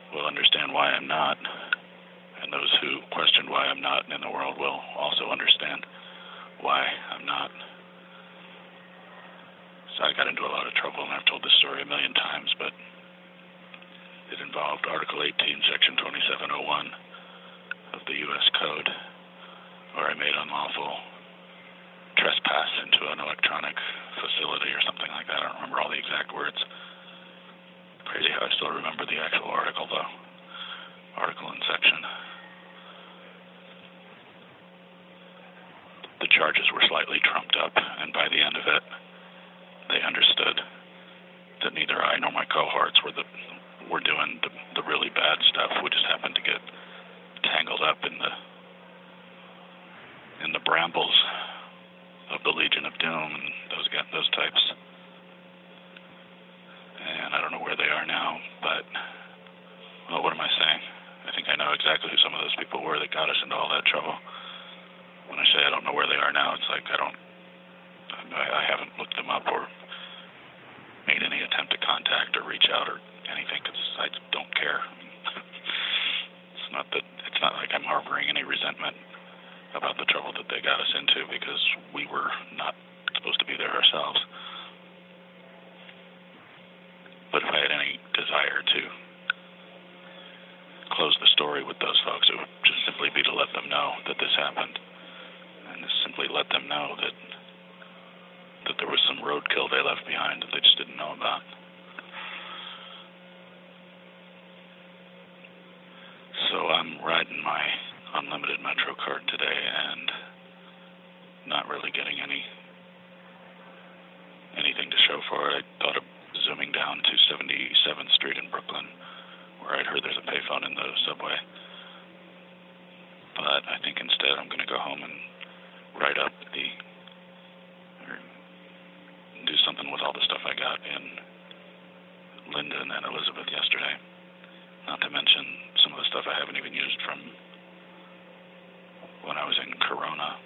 will understand why I'm not, and those who question why I'm not in the world will also understand why I'm not. So I got into a lot of trouble, and I've told this story a million times, but it involved Article 18, Section 2701 of the U.S. Code, where I made unlawful trespass into an electronic facility or something like that. I don't remember all the exact words. Crazy how I still remember the actual article, though. Article and section. The charges were slightly trumped up, and by the end of it, they understood that neither I nor my cohorts were doing the really bad stuff. We just happened to get tangled up in the brambles of the Legion of Doom and those types. And I don't know where they are now, but, well, what am I saying? I think I know exactly who some of those people were that got us into all that trouble. When I say I don't know where they are now, it's like I haven't looked them up or made any attempt to contact or reach out or anything, because I don't care. It's not like I'm harboring any resentment about the trouble that they got us into, because we were not supposed to be there ourselves. But if I had any desire to close the story with those folks, it would just simply be to let them know that this happened, and to simply let them know that there was some roadkill they left behind that they just didn't know about. So I'm riding my unlimited Metro card today and not really getting anything to show for it. I thought of zooming down to 77th Street in Brooklyn, where I'd heard there's a payphone in the subway. But I think instead I'm going to go home and write up or do something with all the stuff I got in Linden and Elizabeth yesterday. Not to mention some of the stuff I haven't even used from when I was in Corona.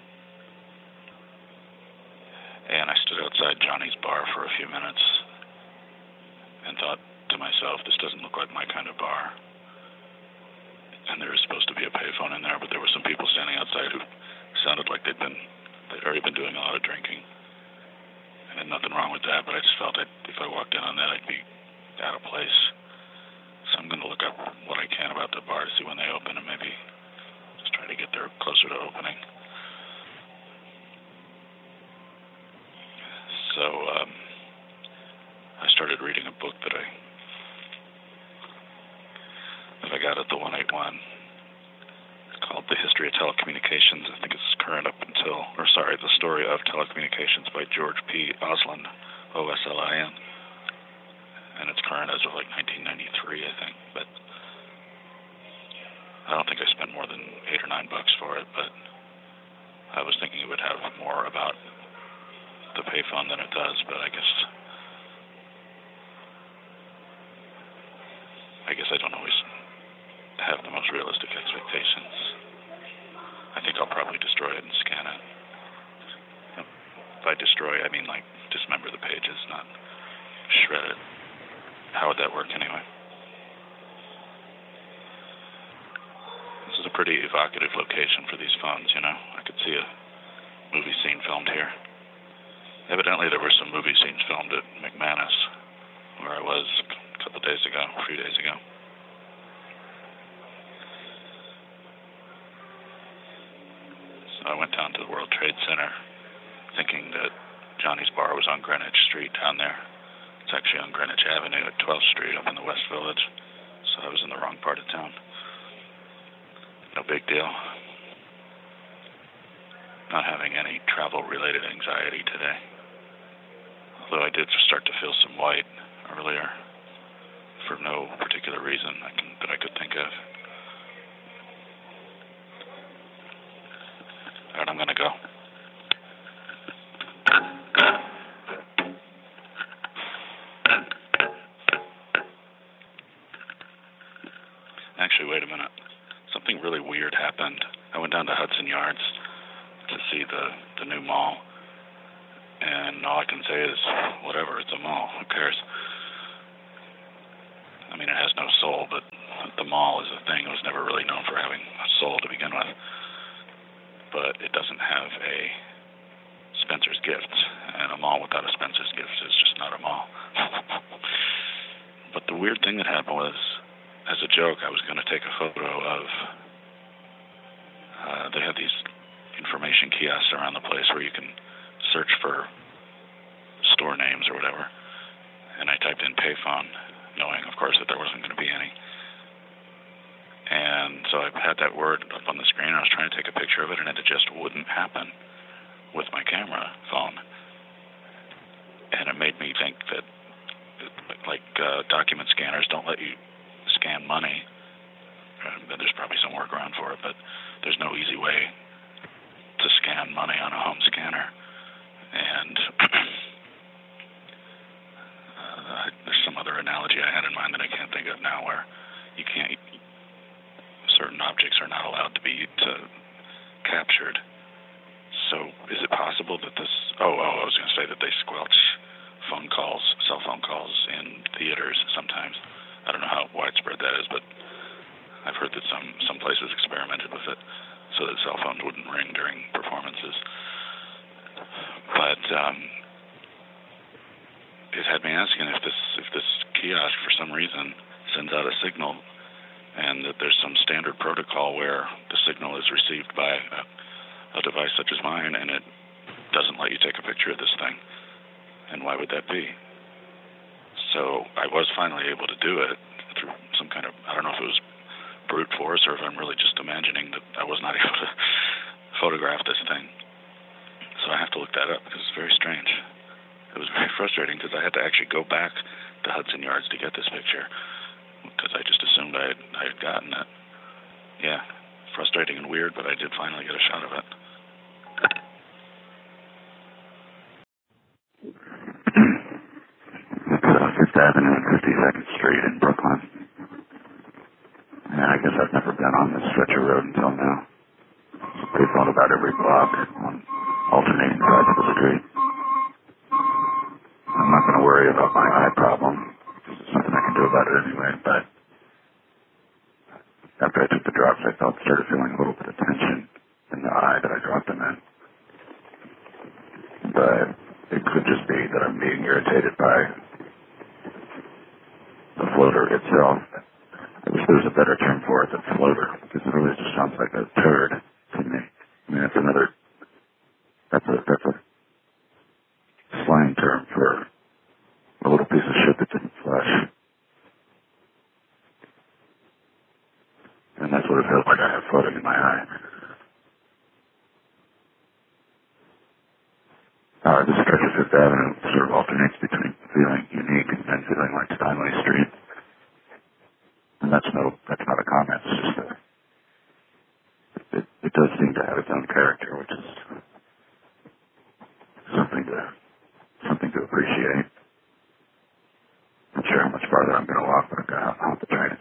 And I stood outside Johnny's bar for a few minutes and thought to myself, this doesn't look like my kind of bar. And there is supposed to be a payphone in there, but there were some people standing outside who sounded like they'd already been doing a lot of drinking. And nothing wrong with that, but I just felt that if I walked in on that, I'd be out of place. So I'm going to look up what I can about the bar to see when they open, and maybe just try to get there closer to opening. So I started reading a book that I got at the 181. It's called The History of Telecommunications. I think it's current up until, The Story of Telecommunications by George P. Oslin, Oslin. And it's current as of like 1993, I think. But I don't think I spent more than $8 or $9 for it. But I was thinking it would have more about the payphone than it does. But I guess I don't always have the most realistic expectations. I think I'll probably destroy it and scan it. By destroy, I mean like dismember the pages, not shred it. How would that work anyway? This is a pretty evocative location for these phones, you know? I could see a movie scene filmed here. Evidently there were some movie scenes filmed at McManus, where I was a few days ago. So I went down to the World Trade Center thinking that Johnny's bar was on Greenwich Street down there. It's actually on Greenwich Avenue at 12th Street up in the West Village. So I was in the wrong part of town. No big deal. Not having any travel-related anxiety today. Although I did start to feel some white earlier for no particular reason that I could think of. All right, I'm going to go. Actually, wait a minute. Something really weird happened. I went down to Hudson Yards to see the new mall, and all I can say is, whatever, it's a mall. Who cares? I mean, it has no soul, but the as a joke, I was going to take a photo of, they have these information kiosks around the place where you can search for store names or whatever. And I typed in payphone, knowing, of course, that there wasn't going to be any. And so I had that word up on the screen, and I was trying to take a picture of it, and it just wouldn't happen with my camera phone. And it made me think that, like, document scanners don't let you scan money. There's probably some workaround for it, but there's no easy way to scan money on a home scanner. And there's some other analogy I had in mind that I can't think of now, where you can't, certain objects are not allowed to be captured. So is it possible that this, I was going to say that they squelch phone calls, cell phone calls in theaters sometimes. I don't know how widespread that is, but I've heard that some places experimented with it so that cell phones wouldn't ring during performances. But it had me asking if this kiosk for some reason sends out a signal, and that there's some standard protocol where the signal is received by a device such as mine, and it doesn't let you take a picture of this thing. And why would that be? So I was finally able to do it through some kind of, I don't know if it was brute force or if I'm really just imagining that I was not able to photograph this thing. So I have to look that up because it's very strange. It was very frustrating because I had to actually go back to Hudson Yards to get this picture because I just assumed I had gotten it. Yeah, frustrating and weird, but I did finally get a shot of it. Fifth Avenue and 52nd Street in Brooklyn. And I guess I've never been on this stretch of road until now. They phone about every block on alternating sides of the street. I'm not going to worry about my eye problem. There's nothing I can do about it anyway, but after I took the drops, I started feeling a little bit of tension in the eye that I dropped them in. But it could just be that I'm being irritated by the floater itself. I wish there was a better term for it than floater, because it really just sounds like a turd to me. I mean, that's a slang term for a little piece of shit that didn't flush. And that's what it feels like I have floating in my eye. This stretch of Fifth Avenue sort of alternates between feeling unique and then feeling like Steinway Street. And that's not a comment, it's just it does seem to have its own character, which is something to appreciate. Not sure how much farther I'm going to walk, but I'll have to try it